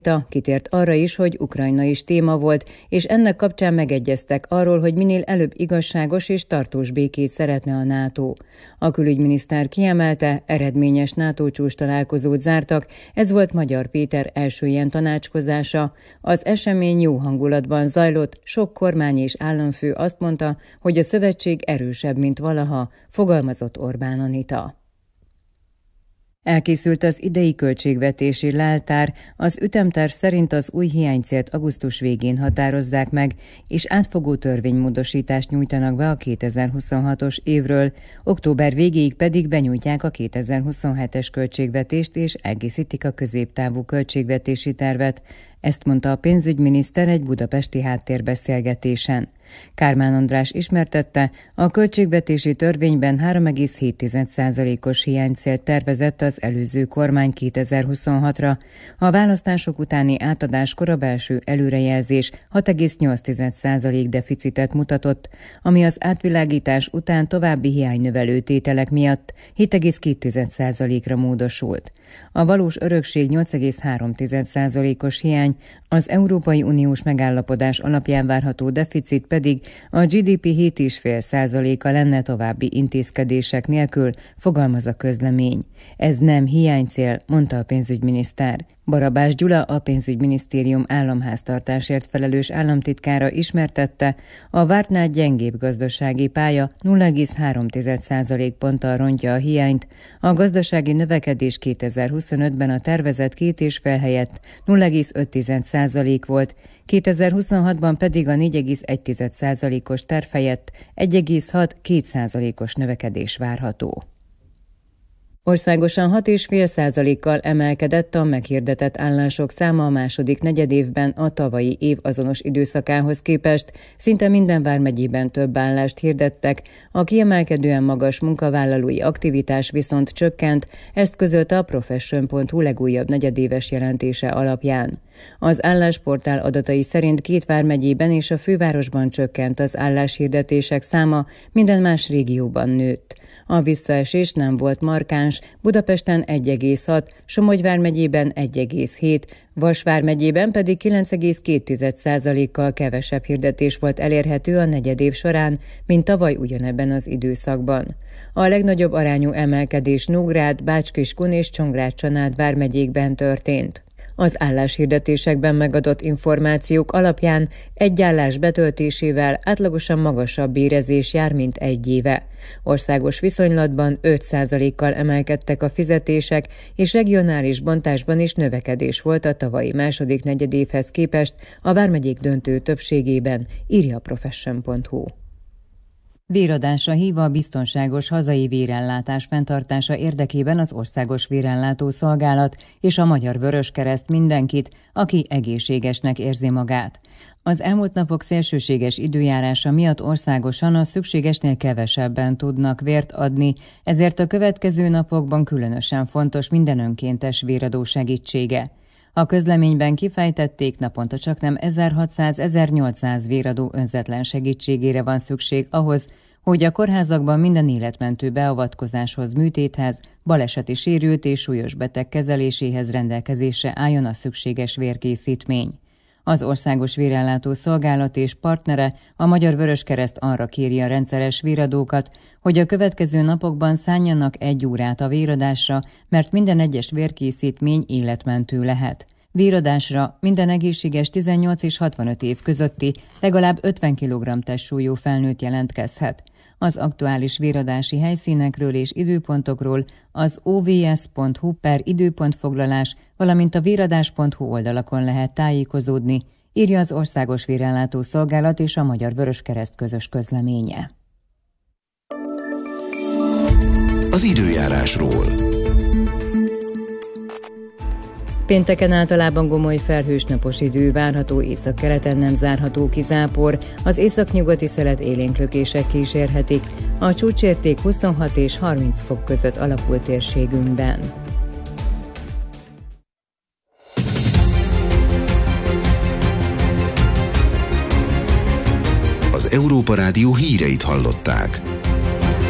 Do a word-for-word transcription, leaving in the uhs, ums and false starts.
Kitért arra is, hogy Ukrajna is téma volt, és ennek kapcsán megegyeztek arról, hogy minél előbb igazságos és tartós békét szeretne a NATO. A külügyminiszter kiemelte, eredményes NATO csúcs találkozót zártak, ez volt Magyar Péter első ilyen tanácskozása. Az esemény jó hangulatban zajlott, sok kormány és államfő azt mondta, hogy a szövetség erősebb, mint valaha, fogalmazott Orbán Anita. Elkészült az idei költségvetési leltár, az ütemterv szerint az új hiánycélt augusztus végén határozzák meg, és átfogó törvénymódosítást nyújtanak be a kétezer-huszonhatos évről, október végéig pedig benyújtják a kétezer-huszonhetes költségvetést és egészítik a középtávú költségvetési tervet. Ezt mondta a pénzügyminiszter egy budapesti háttérbeszélgetésen. Kármán András ismertette, a költségvetési törvényben három egész hét százalékos hiánycélt tervezett az előző kormány kétezer-huszonhatra. A választások utáni átadáskor a belső előrejelzés hat egész nyolc százalék deficitet mutatott, ami az átvilágítás után további hiánynövelő tételek miatt hét egész két százalékra módosult. A valós örökség nyolc egész három százalékos hiány, az Európai Uniós megállapodás alapján várható deficit pedig a gé dé pé hét egész öt százaléka lenne további intézkedések nélkül, fogalmaz a közlemény. Ez nem hiánycél, mondta a pénzügyminiszter. Barabás Gyula, a pénzügyminisztérium államháztartásért felelős államtitkára ismertette, a vártnál gyengébb gazdasági pálya nulla egész három százalékponttal rontja a hiányt, a gazdasági növekedés kétezer-huszonötben a tervezett két és fél helyett nulla egész öt százalék volt, kétezer-huszonhatban pedig a négy egész egy százalékos terv helyett egy egész hat százalékos növekedés várható. Országosan hat egész öt százalékkal emelkedett a meghirdetett állások száma a második negyedévben a tavalyi év azonos időszakához képest, szinte minden vármegyében több állást hirdettek, a kiemelkedően magas munkavállalói aktivitás viszont csökkent, ezt közölte a profession pont hu legújabb negyedéves jelentése alapján. Az állásportál adatai szerint két vármegyében és a fővárosban csökkent az álláshirdetések száma, minden más régióban nőtt. A visszaesés nem volt markáns, Budapesten egy egész hat, Somogy vármegyében egy egész hét, Vas vármegyében pedig kilenc egész két százalékkal kevesebb hirdetés volt elérhető a negyedév során, mint tavaly ugyanebben az időszakban. A legnagyobb arányú emelkedés Nógrád, Bács-Kiskun és Csongrád-Csanád vármegyékben történt. Az álláshirdetésekben megadott információk alapján egy állás betöltésével átlagosan magasabb bérezés jár, mint egy éve. Országos viszonylatban öt százalékkal emelkedtek a fizetések, és regionális bontásban is növekedés volt a tavalyi második negyedévhez képest a vármegyék döntő többségében, írja a profession pont hu. Véradásra hív a biztonságos hazai vérellátás fenntartása érdekében az Országos Vérellátó Szolgálat és a Magyar Vöröskereszt mindenkit, aki egészségesnek érzi magát. Az elmúlt napok szélsőséges időjárása miatt országosan a szükségesnél kevesebben tudnak vért adni, ezért a következő napokban különösen fontos minden önkéntes véradó segítsége. A közleményben kifejtették, naponta csaknem ezerhatszáz-ezernyolcszáz véradó önzetlen segítségére van szükség ahhoz, hogy a kórházakban minden életmentő beavatkozáshoz, műtéthez, baleseti sérült és súlyos beteg kezeléséhez rendelkezésre álljon a szükséges vérkészítmény. Az Országos Vérellátó Szolgálat és partnere, a Magyar Vöröskereszt arra kéri a rendszeres véradókat, hogy a következő napokban szánjanak egy órát a véradásra, mert minden egyes vérkészítmény életmentő lehet. Véradásra minden egészséges tizennyolc és hatvanöt év közötti legalább ötven kilogramm testsúlyú felnőtt jelentkezhet. Az aktuális véradási helyszínekről és időpontokról az o vé es pont hu per időpontfoglalás, valamint a véradás pont hu oldalakon lehet tájékozódni, írja az Országos Vérellátó Szolgálat és a Magyar Vöröskereszt közös közleménye. Az időjárásról. Pénteken általában gomoly felhős napos idő várható, északkeleten nem zárható ki zápor, az északnyugati szelet élénklökések kísérhetik, a csúcsérték huszonhat és harminc fok között alakul térségünkben. Az Európa Rádió híreit hallották.